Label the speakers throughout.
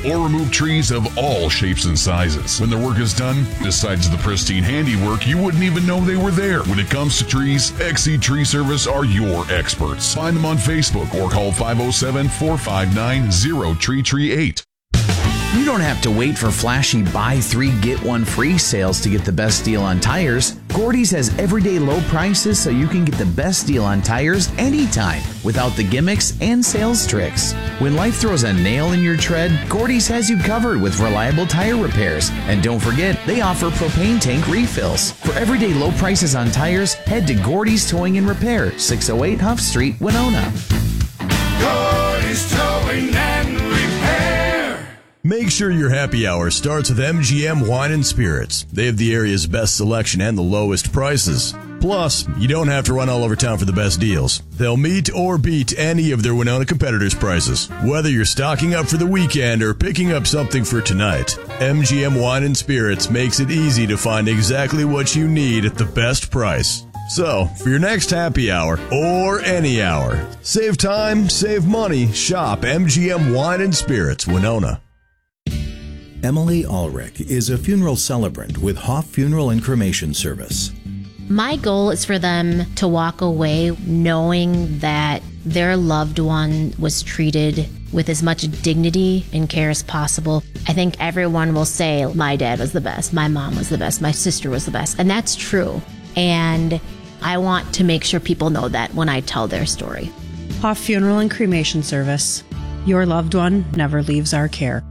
Speaker 1: or remove trees of all shapes and sizes. When their work is done, besides the pristine handiwork, you wouldn't even know they were there. When it comes to trees, Exceed Tree Service are your experts. Find them on Facebook or call 507-459-0338.
Speaker 2: You don't have to wait for flashy buy 3 get 1 free sales to get the best deal on tires. Gordy's has everyday low prices so you can get the best deal on tires anytime without the gimmicks and sales tricks. When life throws a nail in your tread, Gordy's has you covered with reliable tire repairs. And don't forget, they offer propane tank refills. For everyday low prices on tires, head to Gordy's Towing and Repair, 608 Huff Street, Winona.
Speaker 3: Gordy's Towing and Repair.
Speaker 4: Make sure your happy hour starts with MGM Wine and Spirits. They have the area's best selection and the lowest prices. Plus, you don't have to run all over town for the best deals. They'll meet or beat any of their Winona competitors' prices. Whether you're stocking up for the weekend or picking up something for tonight, MGM Wine and Spirits makes it easy to find exactly what you need at the best price. So, for your next happy hour, or any hour, save time, save money, shop MGM Wine and Spirits, Winona.
Speaker 5: Emily Ulrich is a funeral celebrant with Hoff Funeral and Cremation Service.
Speaker 6: My goal is for them to walk away knowing that their loved one was treated with as much dignity and care as possible. I think everyone will say, my dad was the best, my mom was the best, my sister was the best, and that's true. And I want to make sure people know that when I tell their story.
Speaker 7: Hoff Funeral and Cremation Service. Your loved one never leaves our care.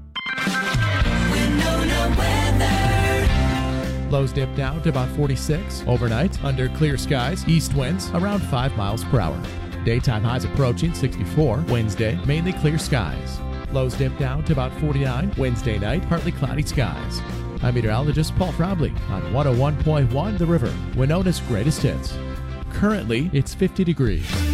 Speaker 8: Lows dip down to about 46. Overnight, under clear skies, east winds around 5 miles per hour. Daytime highs approaching 64. Wednesday, mainly clear skies. Lows dip down to about 49. Wednesday night, partly cloudy skies. I'm meteorologist Paul Frobley on 101.1 The River, Winona's greatest hits. Currently, it's 50 degrees.